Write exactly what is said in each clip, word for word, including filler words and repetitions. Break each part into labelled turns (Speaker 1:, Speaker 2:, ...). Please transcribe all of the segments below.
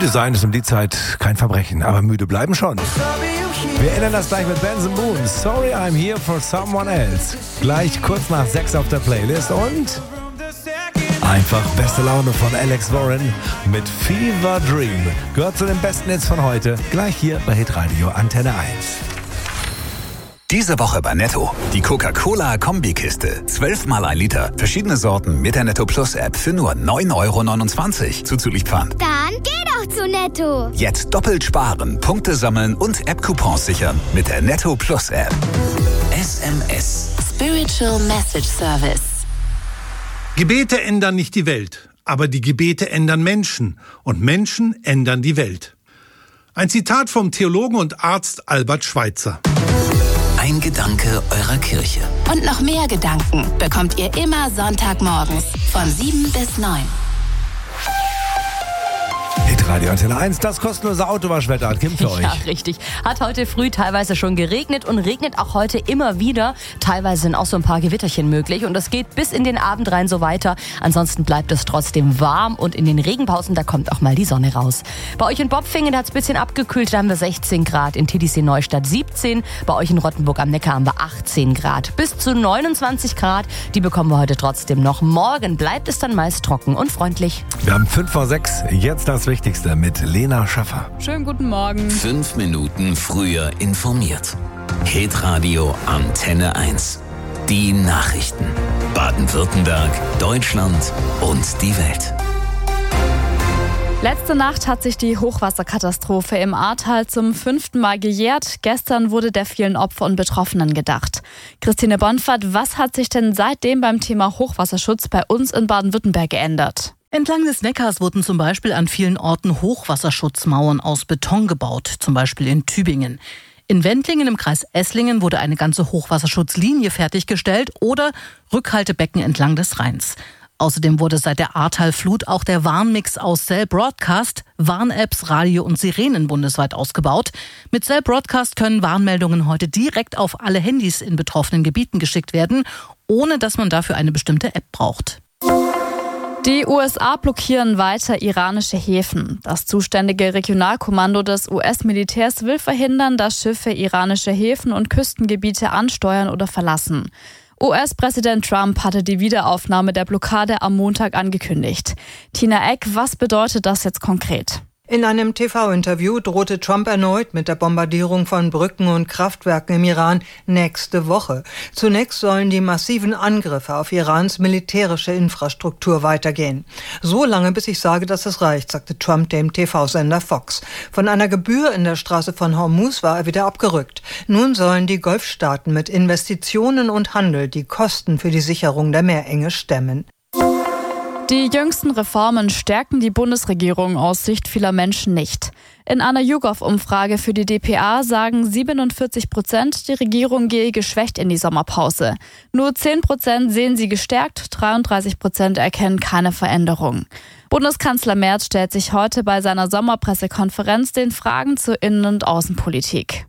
Speaker 1: sein ist um die Zeit kein Verbrechen, aber müde bleiben schon. Wir ändern das gleich mit Benson Boone. Sorry, I'm here for someone else. Gleich kurz nach sechs auf der Playlist und einfach beste Laune von Alex Warren mit Fever Dream. Gehört zu den besten Hits von heute. Gleich hier bei Hitradio Antenne eins.
Speaker 2: Diese Woche bei Netto. Die Coca-Cola-Kombikiste. Zwölfmal ein Liter. Verschiedene Sorten mit der Netto Plus App für nur neun Euro neunundzwanzig. Zuzüglich Pfand.
Speaker 3: Dann geh doch zu Netto.
Speaker 2: Jetzt doppelt sparen, Punkte sammeln und App-Coupons sichern mit der Netto Plus App. S M S.
Speaker 4: Spiritual Message Service.
Speaker 5: Gebete ändern nicht die Welt, aber die Gebete ändern Menschen und Menschen ändern die Welt. Ein Zitat vom Theologen und Arzt Albert Schweitzer.
Speaker 2: Ein Gedanke eurer Kirche.
Speaker 4: Und noch mehr Gedanken bekommt ihr immer Sonntagmorgens von sieben bis neun.
Speaker 1: Hitradio Antenne eins, das kostenlose Autowaschwetter hat Kim für euch.
Speaker 6: Ja, richtig. Hat heute früh teilweise schon geregnet und regnet auch heute immer wieder. Teilweise sind auch so ein paar Gewitterchen möglich und das geht bis in den Abend rein so weiter. Ansonsten bleibt es trotzdem warm und in den Regenpausen, da kommt auch mal die Sonne raus. Bei euch in Bopfingen hat es ein bisschen abgekühlt, da haben wir sechzehn Grad, in Titisee Neustadt siebzehn, bei euch in Rottenburg am Neckar haben wir achtzehn Grad. Bis zu neunundzwanzig Grad, die bekommen wir heute trotzdem noch. Morgen bleibt es dann meist trocken und freundlich.
Speaker 1: Wir haben fünf vor sechs, jetzt das Wichtigste mit Lena Schaffer.
Speaker 7: Schönen guten Morgen.
Speaker 2: Fünf Minuten früher informiert. Hitradio Antenne eins. Die Nachrichten. Baden-Württemberg, Deutschland und die Welt.
Speaker 7: Letzte Nacht hat sich die Hochwasserkatastrophe im Ahrtal zum fünften Mal gejährt. Gestern wurde der vielen Opfer und Betroffenen gedacht. Christine Bonfert, was hat sich denn seitdem beim Thema Hochwasserschutz bei uns in Baden-Württemberg geändert?
Speaker 8: Entlang des Neckars wurden zum Beispiel an vielen Orten Hochwasserschutzmauern aus Beton gebaut, zum Beispiel in Tübingen. In Wendlingen im Kreis Esslingen wurde eine ganze Hochwasserschutzlinie fertiggestellt oder Rückhaltebecken entlang des Rheins. Außerdem wurde seit der Ahrtal-Flut auch der Warnmix aus Cell Broadcast, Warn-Apps, Radio und Sirenen bundesweit ausgebaut. Mit Cell Broadcast können Warnmeldungen heute direkt auf alle Handys in betroffenen Gebieten geschickt werden, ohne dass man dafür eine bestimmte App braucht.
Speaker 7: Die U S A blockieren weiter iranische Häfen. Das zuständige Regionalkommando des U S-Militärs will verhindern, dass Schiffe iranische Häfen und Küstengebiete ansteuern oder verlassen. U S-Präsident Trump hatte die Wiederaufnahme der Blockade am Montag angekündigt. Tina Eck, was bedeutet das jetzt konkret?
Speaker 9: In einem T V-Interview drohte Trump erneut mit der Bombardierung von Brücken und Kraftwerken im Iran nächste Woche. Zunächst sollen die massiven Angriffe auf Irans militärische Infrastruktur weitergehen. So lange, bis ich sage, dass es reicht, sagte Trump dem T V-Sender Fox. Von einer Gebühr in der Straße von Hormuz war er wieder abgerückt. Nun sollen die Golfstaaten mit Investitionen und Handel die Kosten für die Sicherung der Meerenge stemmen.
Speaker 7: Die jüngsten Reformen stärken die Bundesregierung aus Sicht vieler Menschen nicht. In einer YouGov-Umfrage für die d p a sagen siebenundvierzig Prozent, die Regierung gehe geschwächt in die Sommerpause. Nur zehn Prozent sehen sie gestärkt, dreiunddreißig Prozent erkennen keine Veränderung. Bundeskanzler Merz stellt sich heute bei seiner Sommerpressekonferenz den Fragen zur Innen- und Außenpolitik.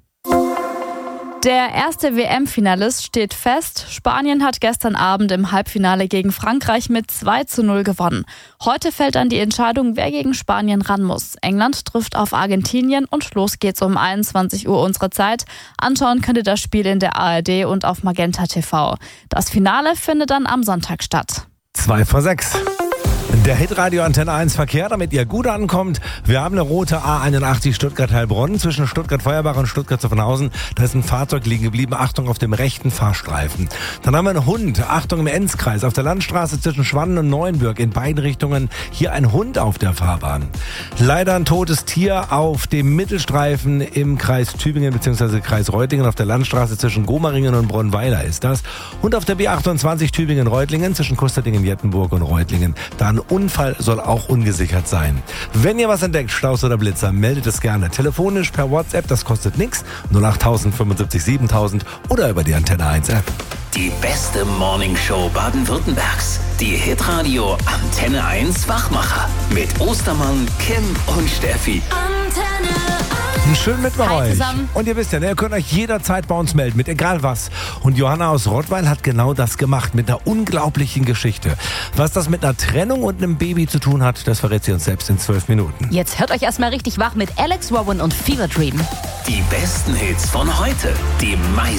Speaker 7: Der erste W M-Finalist steht fest. Spanien hat gestern Abend im Halbfinale gegen Frankreich mit zwei zu null gewonnen. Heute fällt dann die Entscheidung, wer gegen Spanien ran muss. England trifft auf Argentinien und los geht's um einundzwanzig Uhr unserer Zeit. Anschauen könnt ihr das Spiel in der A R D und auf Magenta T V. Das Finale findet dann am Sonntag statt.
Speaker 1: Zwei vor sechs. Der Hitradio Antenne eins Verkehr, damit ihr gut ankommt. Wir haben eine rote A einundachtzig Stuttgart-Heilbronn zwischen Stuttgart-Feuerbach und Stuttgart-Zuffenhausen. Da ist ein Fahrzeug liegen geblieben. Achtung auf dem rechten Fahrstreifen. Dann haben wir einen Hund. Achtung im Enzkreis auf der Landstraße zwischen Schwannen und Neuenbürg. In beiden Richtungen hier ein Hund auf der Fahrbahn. Leider ein totes Tier auf dem Mittelstreifen im Kreis Tübingen bzw. Kreis Reutlingen auf der Landstraße zwischen Gomaringen und Bronnweiler ist das. Und auf der B achtundzwanzig Tübingen-Reutlingen zwischen Kusterdingen-Jettenburg und Reutlingen. Da ein Unfall soll auch ungesichert sein. Wenn ihr was entdeckt, Staus oder Blitzer, meldet es gerne. Telefonisch per WhatsApp, das kostet nichts. null acht null null fünfundsiebzig siebentausend oder über die Antenne eins App.
Speaker 2: Die beste Morningshow Baden-Württembergs. Die Hitradio Antenne eins Wachmacher. Mit Ostermann, Kim und Steffi.
Speaker 3: Antenne eins.
Speaker 1: Einen schönen Mittwoch
Speaker 6: Hi
Speaker 1: euch.
Speaker 6: zusammen.
Speaker 1: Und ihr wisst ja, ne, ihr könnt euch jederzeit bei uns melden, mit egal was. Und Johanna aus Rottweil hat genau das gemacht, mit einer unglaublichen Geschichte. Was das mit einer Trennung und einem Baby zu tun hat, das verrät sie uns selbst in zwölf Minuten.
Speaker 6: Jetzt hört euch erstmal richtig wach mit Alex Rowan und Fever Dream.
Speaker 2: Die besten Hits von heute. Die meisten